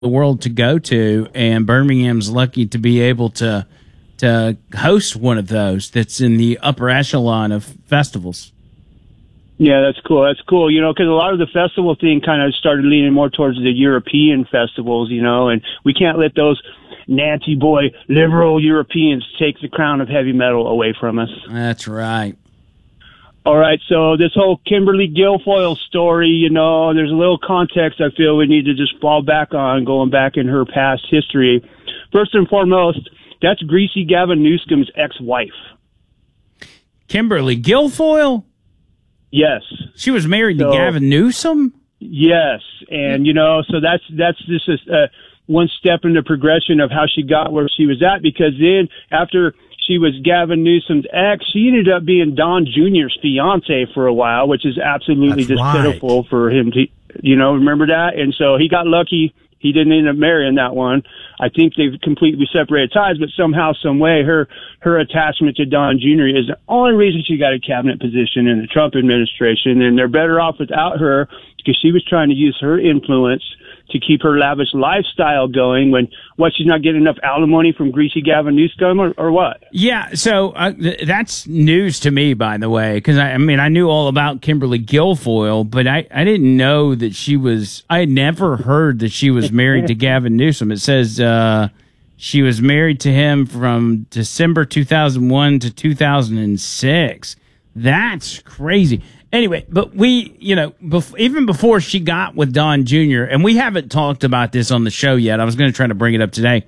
the world to go to, and Birmingham's lucky to be able to host one of those that's in the upper echelon of festivals. Yeah, that's cool. That's cool, because a lot of the festival thing kind of started leaning more towards the European festivals, and we can't let those Nancy boy liberal Europeans take the crown of heavy metal away from us. That's right. All right, so this whole Kimberly Guilfoyle story, there's a little context I feel we need to just fall back on, going back in her past history. First and foremost, that's Greasy Gavin Newsom's ex-wife. Kimberly Guilfoyle? Yes. She was married to Gavin Newsom? Yes, and, so that's just one step in the progression of how she got where she was at, because then after she was Gavin Newsom's ex, she ended up being Don Jr.'s fiance for a while, which is absolutely pitiful for him to, remember that? And so he got lucky. He didn't end up marrying that one. I think they've completely separated ties, but somehow, some way, her attachment to Don Jr. is the only reason she got a cabinet position in the Trump administration, and they're better off without her because she was trying to use her influence to keep her lavish lifestyle going when, she's not getting enough alimony from Greasy Gavin Newsom or what? Yeah, so that's news to me, by the way, because I knew all about Kimberly Guilfoyle, but I didn't know that I had never heard that she was married to Gavin Newsom. It says she was married to him from December 2001 to 2006. That's crazy. Anyway, but we, even before she got with Don Jr., and we haven't talked about this on the show yet. I was going to try to bring it up today.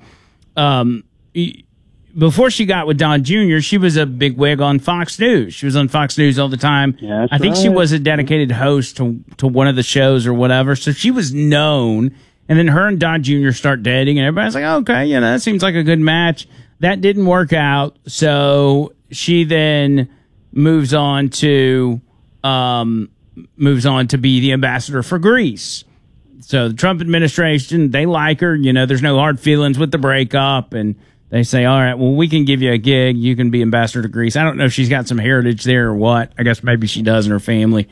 Before she got with Don Jr., she was a big wig on Fox News. She was on Fox News all the time. Yeah, I think she was a dedicated host to one of the shows or whatever. So she was known. And then her and Don Jr. start dating, and everybody's like, okay, that seems like a good match. That didn't work out. So she then moves on to be the ambassador for Greece. So the Trump administration, they like her. There's no hard feelings with the breakup, and they say, all right, well, we can give you a gig. You can be ambassador to Greece. I don't know if she's got some heritage there or what. I guess maybe she does in her family.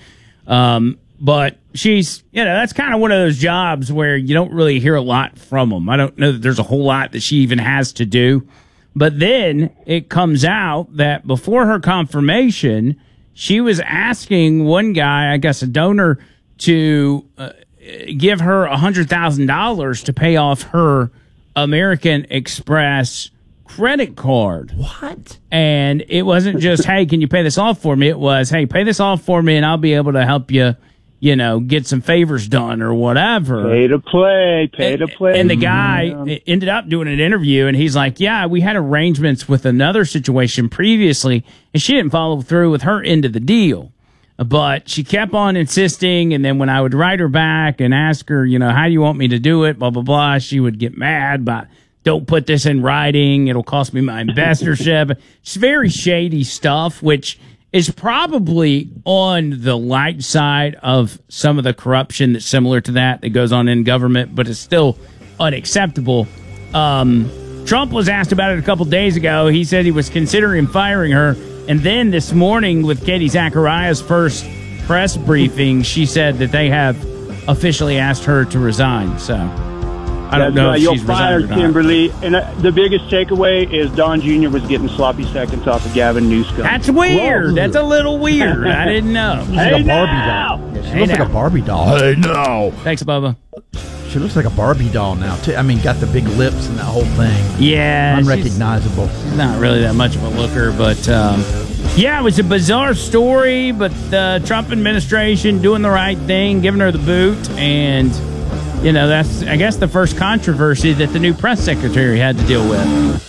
But she's, that's kind of one of those jobs where you don't really hear a lot from them. I don't know that there's a whole lot that she even has to do. But then it comes out that before her confirmation, she was asking one guy, I guess a donor, to give her $100,000 to pay off her American Express credit card. What? And it wasn't just, hey, can you pay this off for me? It was, hey, pay this off for me and I'll be able to help you, get some favors done or whatever. Pay to play. And the guy ended up doing an interview, and he's like, yeah, we had arrangements with another situation previously, and she didn't follow through with her end of the deal. But she kept on insisting, and then when I would write her back and ask her, how do you want me to do it, blah, blah, blah, she would get mad, but don't put this in writing. It'll cost me my ambassadorship. It's very shady stuff, which is probably on the light side of some of the corruption that's similar to that goes on in government, but it's still unacceptable. Trump was asked about it a couple days ago. He said he was considering firing her. And then this morning with Katie Zachariah's first press briefing, she said that they have officially asked her to resign. So I don't know if you'll she's fire resigned or not. Kimberly. And the biggest takeaway is Don Jr. was getting sloppy seconds off of Gavin Newsom. That's weird. Whoa. That's a little weird. I didn't know. She's like a Barbie doll. Yeah, she looks like a Barbie doll. Hey, no. Thanks, Bubba. She looks like a Barbie doll now, too. Got the big lips and that whole thing. Yeah. Unrecognizable. She's not really that much of a looker, but yeah, it was a bizarre story, but the Trump administration doing the right thing, giving her the boot, and that's, I guess, the first controversy that the new press secretary had to deal with.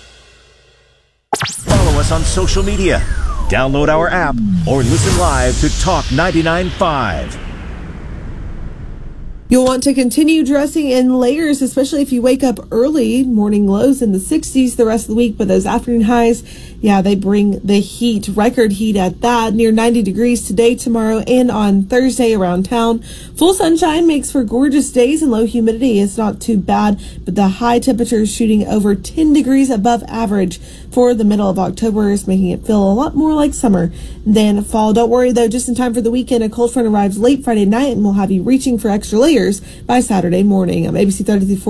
Follow us on social media. Download our app or listen live to Talk 99.5. You'll want to continue dressing in layers, especially if you wake up early. Morning lows in the 60s the rest of the week, but those afternoon highs, they bring the heat, record heat at that, near 90 degrees today, tomorrow, and on Thursday around town. Full sunshine makes for gorgeous days, and low humidity is not too bad, but the high temperatures shooting over 10 degrees above average for the middle of October is making it feel a lot more like summer than fall. Don't worry, though, just in time for the weekend, a cold front arrives late Friday night and will have you reaching for extra layers layers by Saturday morning. I'm ABC 33